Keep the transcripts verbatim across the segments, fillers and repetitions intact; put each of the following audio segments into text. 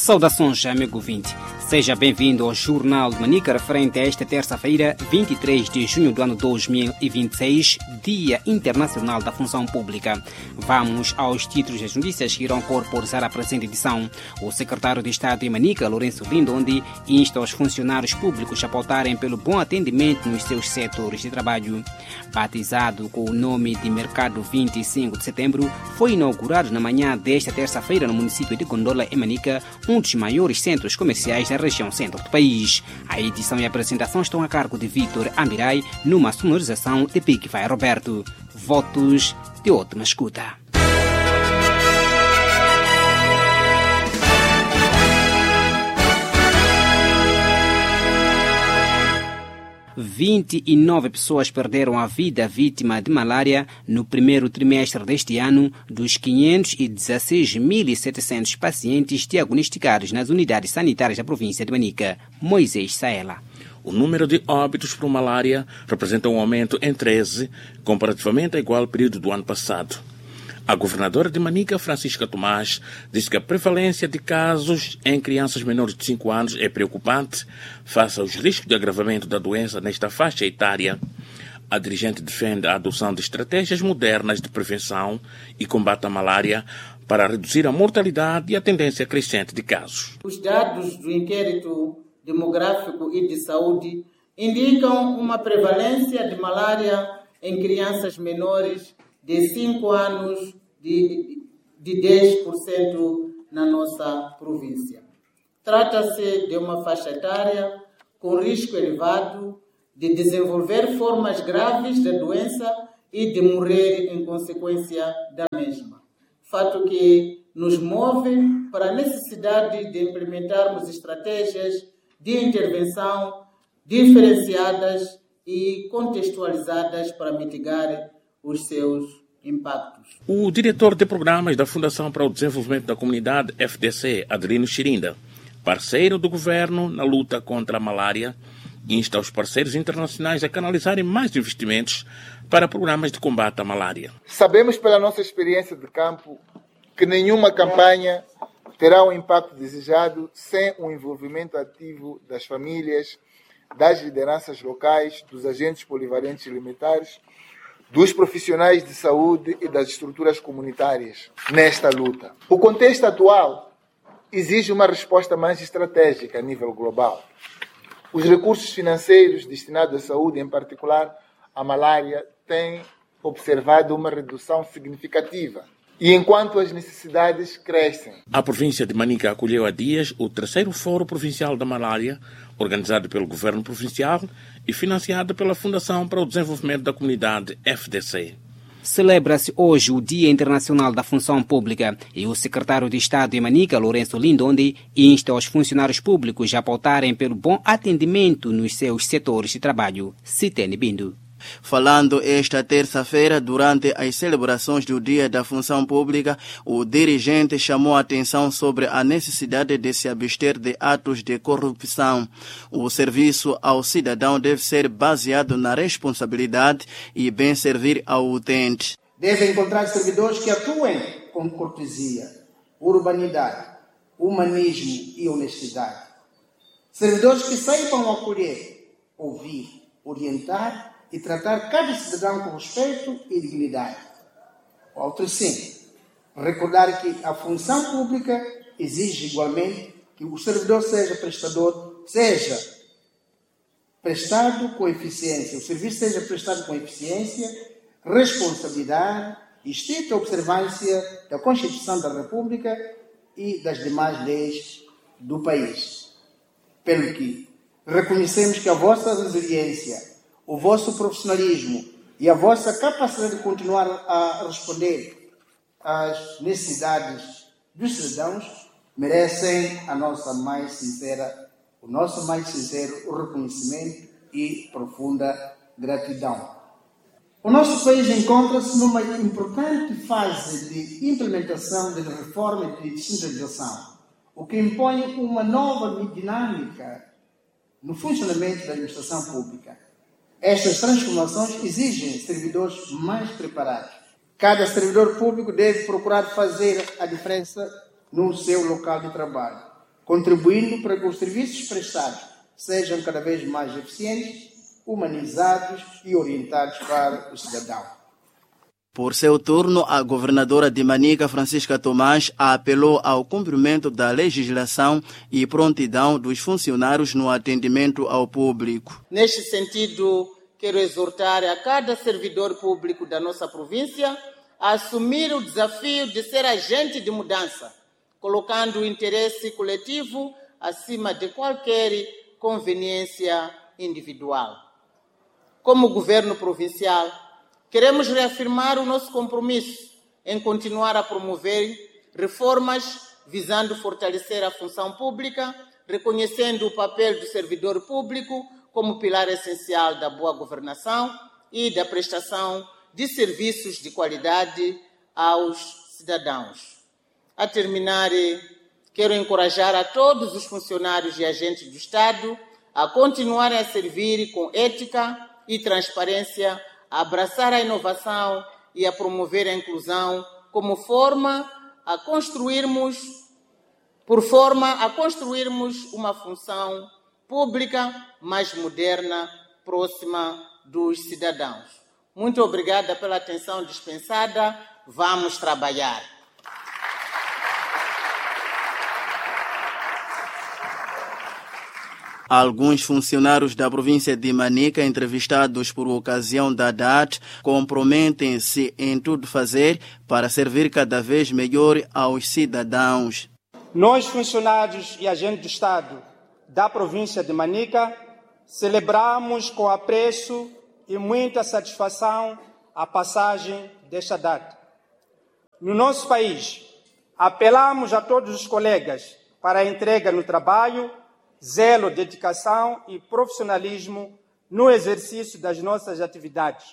Saudações, amigo ouvinte. Seja bem-vindo ao Jornal de Manica, referente a esta terça-feira, vinte e três de junho do ano dois mil e vinte e seis, Dia Internacional da Função Pública. Vamos aos títulos das notícias que irão corporizar a presente edição. O secretário de Estado de Manica, Lourenço Lindonde, insta os funcionários públicos a pautarem pelo bom atendimento nos seus setores de trabalho. Batizado com o nome de Mercado vinte e cinco de setembro, foi inaugurado na manhã desta terça-feira no município de Gondola, em Manica, um dos maiores centros comerciais da região centro do país. A edição e a apresentação estão a cargo de Vítor Amirai, numa sonorização de Pique Vai Roberto. Votos de ótima escuta. vinte e nove pessoas perderam a vida vítima de malária no primeiro trimestre deste ano, dos quinhentos e dezesseis mil e setecentos pacientes diagnosticados nas unidades sanitárias da província de Manica. Moisés Saela. O número de óbitos por malária representa um aumento em treze, comparativamente ao igual período do ano passado. A governadora de Manica, Francisca Tomás, disse que a prevalência de casos em crianças menores de cinco anos é preocupante face aos riscos de agravamento da doença nesta faixa etária. A dirigente defende a adoção de estratégias modernas de prevenção e combate à malária para reduzir a mortalidade e a tendência crescente de casos. Os dados do inquérito demográfico e de saúde indicam uma prevalência de malária em crianças menores de cinco anos de, de dez por cento na nossa província. Trata-se de uma faixa etária com risco elevado de desenvolver formas graves da doença e de morrer em consequência da mesma. Fato que nos move para a necessidade de implementarmos estratégias de intervenção diferenciadas e contextualizadas para mitigar os seus impactos. O diretor de programas da Fundação para o Desenvolvimento da Comunidade, F D C, Adelino Chirinda, parceiro do governo na luta contra a malária, insta os parceiros internacionais a canalizarem mais investimentos para programas de combate à malária. Sabemos pela nossa experiência de campo que nenhuma campanha terá o impacto desejado sem o envolvimento ativo das famílias, das lideranças locais, dos agentes polivalentes alimentares, dos profissionais de saúde e das estruturas comunitárias nesta luta. O contexto atual exige uma resposta mais estratégica a nível global. Os recursos financeiros destinados à saúde, em particular à malária, têm observado uma redução significativa. E enquanto as necessidades crescem. A província de Manica acolheu há dias o terceiro Fórum Provincial da Malária, organizado pelo Governo Provincial e financiado pela Fundação para o Desenvolvimento da Comunidade, F D C. Celebra-se hoje o Dia Internacional da Função Pública e o secretário de Estado de Manica, Lourenço Lindonde, insta os funcionários públicos a pautarem pelo bom atendimento nos seus setores de trabalho. Citene Bindo. Falando esta terça-feira, durante as celebrações do Dia da Função Pública, o dirigente chamou a atenção sobre a necessidade de se abster de atos de corrupção. O serviço ao cidadão deve ser baseado na responsabilidade e bem servir ao utente. Deve encontrar servidores que atuem com cortesia, urbanidade, humanismo e honestidade. Servidores que saibam acolher, ouvir, orientar e tratar cada cidadão com respeito e dignidade. Outro sim, recordar que a função pública exige igualmente que o servidor seja prestador, seja prestado com eficiência, o serviço seja prestado com eficiência, responsabilidade e estrita observância da Constituição da República e das demais leis do país. Pelo que reconhecemos que a vossa resiliência, o vosso profissionalismo e a vossa capacidade de continuar a responder às necessidades dos cidadãos merecem a nossa mais sincera, o nosso mais sincero reconhecimento e profunda gratidão. O nosso país encontra-se numa importante fase de implementação de reforma e de descentralização, o que impõe uma nova dinâmica no funcionamento da administração pública. Estas transformações exigem servidores mais preparados. Cada servidor público deve procurar fazer a diferença no seu local de trabalho. contribuindo para que os serviços prestados sejam cada vez mais eficientes, humanizados e orientados para o cidadão. Por seu turno, a governadora de Manica, Francisca Tomás, apelou ao cumprimento da legislação e prontidão dos funcionários no atendimento ao público. Neste sentido, quero exortar a cada servidor público da nossa província a assumir o desafio de ser agente de mudança, colocando o interesse coletivo acima de qualquer conveniência individual. Como governo provincial, queremos reafirmar o nosso compromisso em continuar a promover reformas visando fortalecer a função pública, reconhecendo o papel do servidor público como pilar essencial da boa governação e da prestação de serviços de qualidade aos cidadãos. A terminar, quero encorajar a todos os funcionários e agentes do Estado a continuarem a servir com ética e transparência, a abraçar a inovação e a promover a inclusão como forma a construirmos, por forma a construirmos uma função pública mais moderna, próxima dos cidadãos. Muito obrigada pela atenção dispensada. Vamos trabalhar. Alguns funcionários da província de Manica, entrevistados por ocasião da D A T, comprometem-se em tudo fazer para servir cada vez melhor aos cidadãos. Nós, funcionários e agentes do Estado da província de Manica, celebramos com apreço e muita satisfação a passagem desta data. No nosso país, apelamos a todos os colegas para a entrega no trabalho, zelo, dedicação e profissionalismo no exercício das nossas atividades,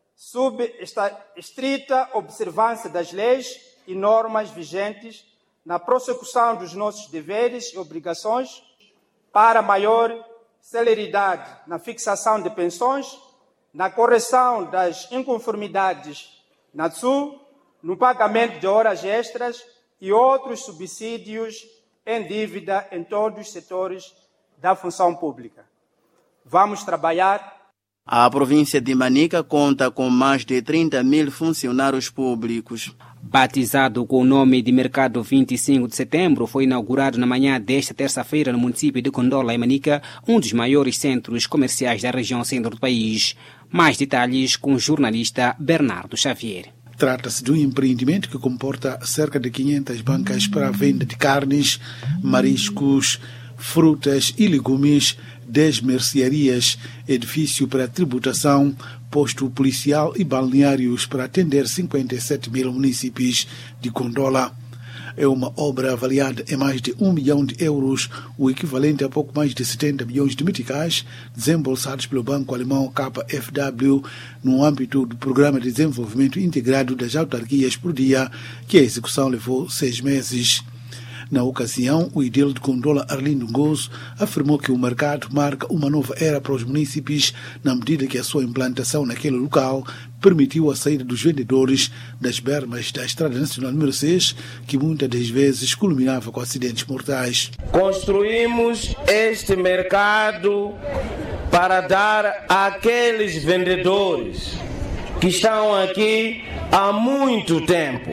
sob esta estrita observância das leis e normas vigentes na prossecução dos nossos deveres e obrigações para maior celeridade na fixação de pensões, na correção das inconformidades na T S U, no pagamento de horas extras e outros subsídios em dívida em todos os setores da função pública. Vamos trabalhar. A província de Manica conta com mais de trinta mil funcionários públicos. Batizado com o nome de Mercado vinte e cinco de setembro, foi inaugurado na manhã desta terça-feira no município de Condola, em Manica, um dos maiores centros comerciais da região centro do país. Mais detalhes com o jornalista Bernardo Xavier. Trata-se de um empreendimento que comporta cerca de quinhentas bancas para a venda de carnes, mariscos, frutas e legumes, dez mercearias, edifício para tributação, posto policial e balneários para atender cinquenta e sete mil munícipes de Condola. É uma obra avaliada em mais de um milhão de euros, o equivalente a pouco mais de setenta milhões de meticais, desembolsados pelo banco alemão K F W no âmbito do Programa de Desenvolvimento Integrado das Autarquias por Dia, que a execução levou seis meses. Na ocasião, o edil de Condola, Arlindo Gozo, afirmou que o mercado marca uma nova era para os munícipes, na medida que a sua implantação naquele local permitiu a saída dos vendedores das bermas da Estrada Nacional número seis, que muitas das vezes culminava com acidentes mortais. Construímos este mercado para dar àqueles vendedores que estão aqui há muito tempo.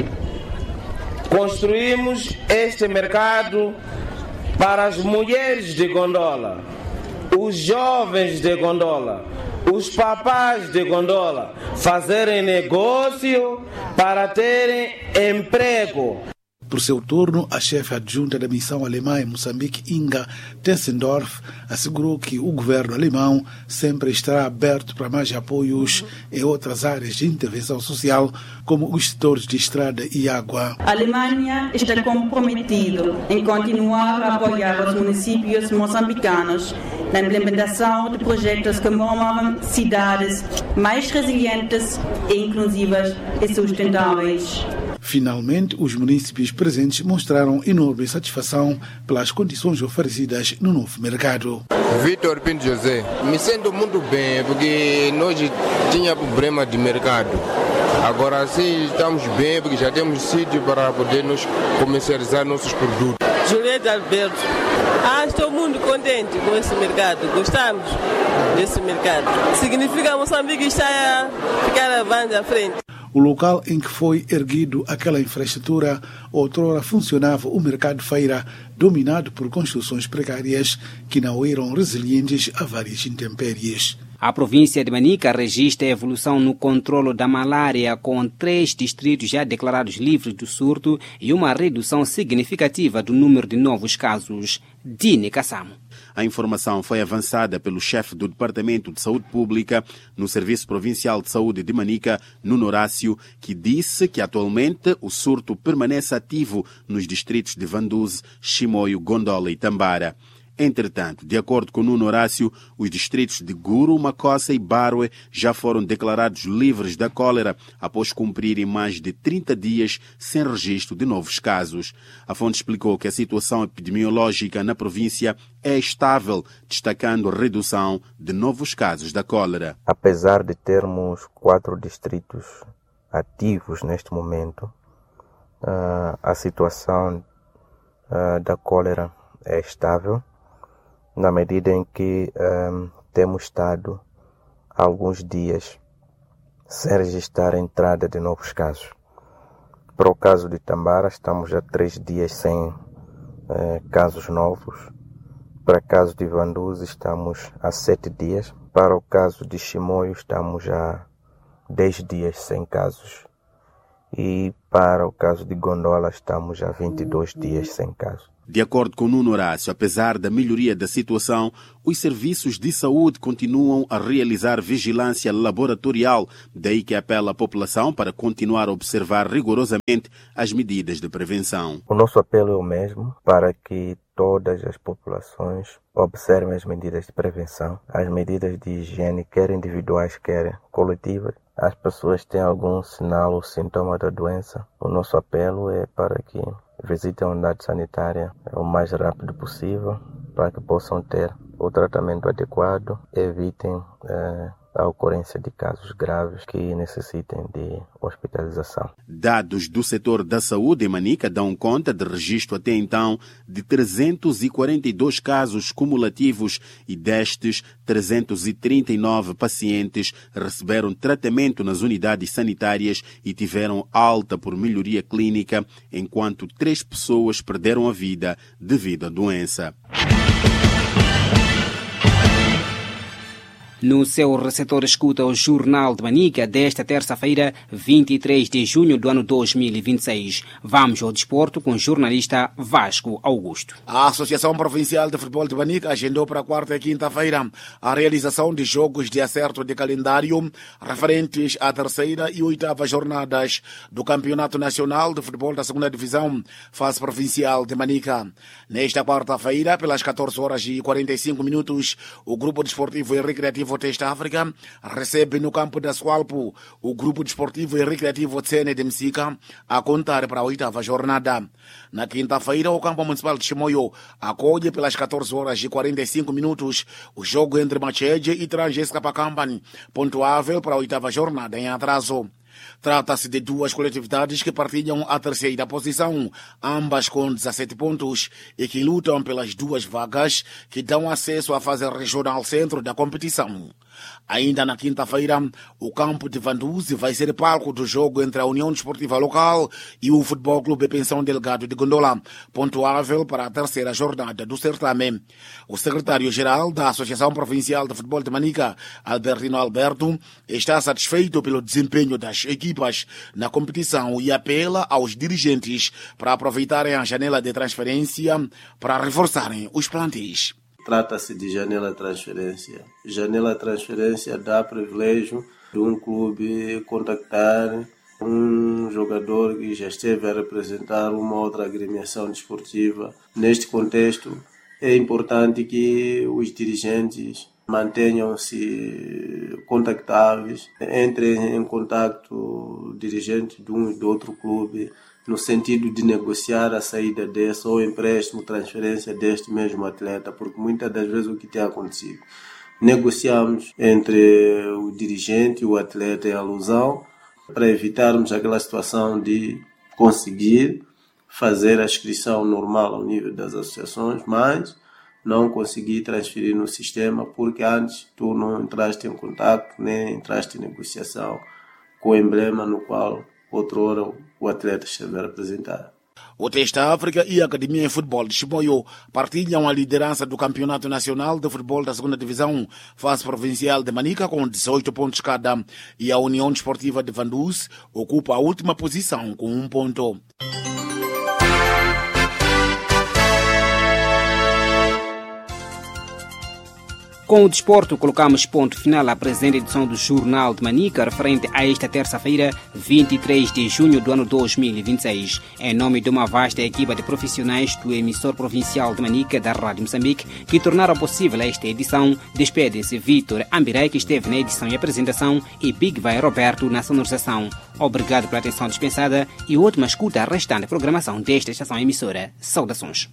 Construímos este mercado para as mulheres de Condola, os jovens de Condola, os papás de Condola fazerem negócio para terem emprego. Por seu turno, a chefe adjunta da missão alemã em Moçambique, Inga Tensendorf, assegurou que o governo alemão sempre estará aberto para mais apoios em outras áreas de intervenção social, como os setores de estrada e água. A Alemanha está comprometida em continuar a apoiar os municípios moçambicanos na implementação de projetos que promovam cidades mais resilientes, inclusivas e sustentáveis. Finalmente, os munícipes presentes mostraram enorme satisfação pelas condições oferecidas no novo mercado. Vitor Pinto José, me sinto muito bem porque nós tínhamos problema de mercado. Agora sim estamos bem porque já temos sítio para poder nos comercializar nossos produtos. Julieta Alberto. Ah, estou muito contente com esse mercado. Gostamos desse mercado. Significa que Moçambique está a ficar à frente. O local em que foi erguido aquela infraestrutura, outrora funcionava o mercado-feira, dominado por construções precárias que não eram resilientes a várias intempéries. A província de Manica registra a evolução no controlo da malária, com três distritos já declarados livres do surto e uma redução significativa do número de novos casos. Dine Kassamo. A informação foi avançada pelo chefe do Departamento de Saúde Pública no Serviço Provincial de Saúde de Manica, Nuno Horácio, que disse que atualmente o surto permanece ativo nos distritos de Vanduze, Chimoio, Gondola e Tambara. Entretanto, de acordo com Nuno Horácio, os distritos de Guru, Macossa e Barwe já foram declarados livres da cólera após cumprirem mais de trinta dias sem registro de novos casos. A fonte explicou que a situação epidemiológica na província é estável, destacando a redução de novos casos da cólera. Apesar de termos quatro distritos ativos neste momento, a situação da cólera é estável, na medida em que um, temos estado há alguns dias sem registrar a entrada de novos casos. Para o caso de Tambara, estamos há três dias sem eh, casos novos. Para o caso de Vanduze, estamos há sete dias. Para o caso de Chimoio, estamos há dez dias sem casos. E para o caso de Gondola, estamos há vinte e dois dias sem casos. De acordo com Nuno Horácio, apesar da melhoria da situação, os serviços de saúde continuam a realizar vigilância laboratorial, daí que apela à população para continuar a observar rigorosamente as medidas de prevenção. O nosso apelo é o mesmo, para que todas as populações observem as medidas de prevenção, as medidas de higiene, quer individuais, quer coletivas. As pessoas têm algum sinal ou sintoma da doença, o nosso apelo é para que visitem a unidade sanitária o mais rápido possível para que possam ter o tratamento adequado, evitem eh, a ocorrência de casos graves que necessitem de hospitalização. Dados do setor da saúde em Manica dão conta de registro até então de trezentos e quarenta e dois casos cumulativos e destes, trezentos e trinta e nove pacientes receberam tratamento nas unidades sanitárias e tiveram alta por melhoria clínica, enquanto três pessoas perderam a vida devido à doença. No seu receptor escuta o Jornal de Manica desta terça-feira, vinte e três de junho do ano dois mil e vinte e seis. Vamos ao desporto com o jornalista Vasco Augusto. A Associação Provincial de Futebol de Manica agendou para quarta e quinta-feira a realização de jogos de acerto de calendário referentes à terceira e oitava jornadas do Campeonato Nacional de Futebol da segunda Divisão, fase provincial de Manica. Nesta quarta-feira, pelas catorze horas e quarenta e cinco minutos, o Grupo Desportivo e Recreativo Testa África recebe no campo da Sualpo o Grupo Desportivo e Recreativo Tsene de Msika a contar para a oitava jornada. Na quinta-feira, o campo municipal de Chimoio acolhe pelas catorze horas e quarenta e cinco minutos o jogo entre Machede e Trangesca Pacamban, pontuável para a oitava jornada em atraso. Trata-se de duas coletividades que partilham a terceira posição, ambas com dezassete pontos, e que lutam pelas duas vagas que dão acesso à fase regional centro da competição. Ainda na quinta-feira, o campo de Vanduze vai ser palco do jogo entre a União Desportiva Local e o Futebol Clube Pensão Delgado de Gondola, pontuável para a terceira jornada do certame. O secretário-geral da Associação Provincial de Futebol de Manica, Albertino Alberto, está satisfeito pelo desempenho das equipas na competição e apela aos dirigentes para aproveitarem a janela de transferência para reforçarem os plantéis. Trata-se de janela de transferência. Janela de transferência dá privilégio de um clube contactar um jogador que já esteve a representar uma outra agremiação desportiva. Neste contexto, é importante que os dirigentes mantenham-se contactáveis, entrem em contato dirigentes de um e do outro clube, no sentido de negociar a saída desse ou empréstimo, transferência deste mesmo atleta, porque muitas das vezes o que tem acontecido, negociamos entre o dirigente e o atleta em alusão, para evitarmos aquela situação de conseguir fazer a inscrição normal ao nível das associações, mas não consegui transferir no sistema porque antes tu não entraste em contato, nem entraste em negociação com o emblema no qual outrora o atleta esteve a representar. O Testa África e a Academia em Futebol de Chimoio partilham a liderança do Campeonato Nacional de Futebol da segunda Divisão, fase provincial de Manica, com dezoito pontos cada, e a União Desportiva de Vanduz ocupa a última posição com um ponto. Com o desporto, colocamos ponto final à presente edição do Jornal de Manica, referente a esta terça-feira, vinte e três de junho do ano dois mil e vinte e seis. Em nome de uma vasta equipa de profissionais do emissor provincial de Manica da Rádio Moçambique, que tornaram possível esta edição, despedem-se Vítor Ambirei, que esteve na edição e apresentação, e Big Vai Roberto na sonorização. Obrigado pela atenção dispensada e ótima escuta à restante programação desta estação emissora. Saudações.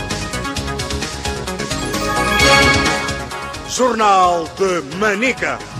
Jornal de Manica.